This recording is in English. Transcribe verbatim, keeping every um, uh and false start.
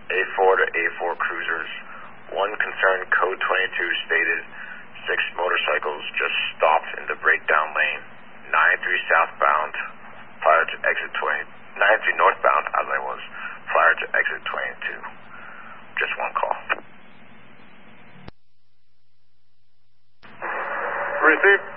A four to A four cruisers. One concerned code twenty-two stated six motorcycles just stopped in the breakdown lane. nine three southbound prior to exit twenty. nine three northbound as I was prior to exit twenty-two. Just one call. Receive.